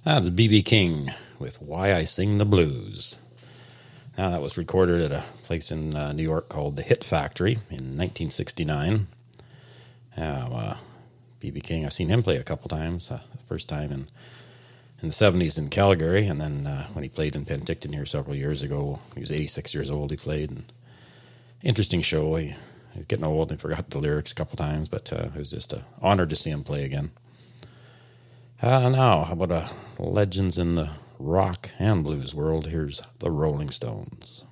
That's B.B. King with Why I Sing the Blues. Now, that was recorded at a place in New York called the Hit Factory in 1969. B.B. King, I've seen him play a couple times. The first time in the 70s in Calgary, and then when he played in Penticton here several years ago. He was 86 years old, he played. And interesting show. He's getting old and forgot the lyrics a couple times, but it was just an honor to see him play again. Now, how about legends in the rock and blues world? Here's the Rolling Stones.